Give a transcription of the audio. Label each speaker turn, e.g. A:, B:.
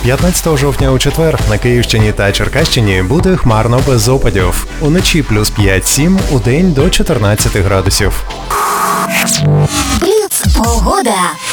A: 15 жовтня у четвер на Київщині та Черкащині буде хмарно без опадів. Уночі плюс 5-7, удень до 14 градусів.
B: Бліц погода.